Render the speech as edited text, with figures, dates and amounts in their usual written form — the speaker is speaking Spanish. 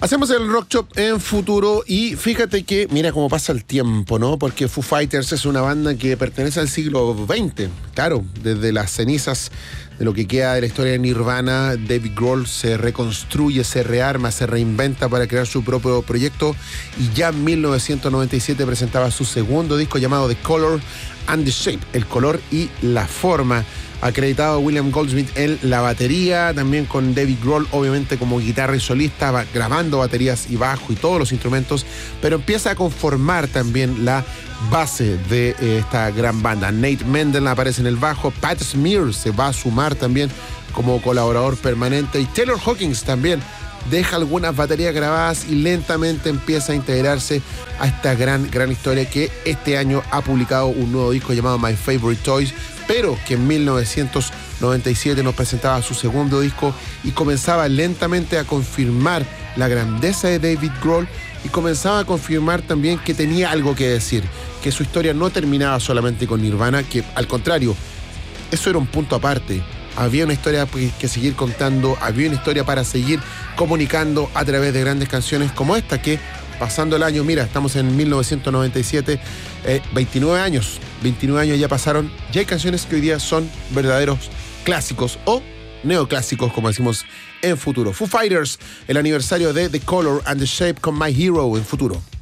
Hacemos el Rock Shop en Futuro y fíjate que, mira cómo pasa el tiempo, ¿no? Porque Foo Fighters es una banda que pertenece al siglo XX. Claro, desde las cenizas de lo que queda de la historia de Nirvana, Dave Grohl se reconstruye, se rearma, se reinventa para crear su propio proyecto y ya en 1997 presentaba su segundo disco llamado The Color and the Shape, el color y la forma. Acreditado a William Goldsmith en la batería, también con Dave Grohl obviamente como guitarra y solista, grabando baterías y bajo y todos los instrumentos, pero empieza a conformar también la base de esta gran banda. Nate Mendel aparece en el bajo, Pat Smear se va a sumar también como colaborador permanente y Taylor Hawkins también deja algunas baterías grabadas y lentamente empieza a integrarse a esta gran historia que este año ha publicado un nuevo disco llamado My Favorite Toys, pero que en 1997 nos presentaba su segundo disco y comenzaba lentamente a confirmar la grandeza de David Grohl y comenzaba a confirmar también que tenía algo que decir, que su historia no terminaba solamente con Nirvana, que al contrario, eso era un punto aparte. Había una historia que seguir contando, había una historia para seguir comunicando a través de grandes canciones como esta que, pasando el año, mira, estamos en 1997, 29 años ya pasaron, ya hay canciones que hoy día son verdaderos clásicos o neoclásicos, como decimos en Futuro. Foo Fighters, el aniversario de The Color and the Shape con My Hero en Futuro.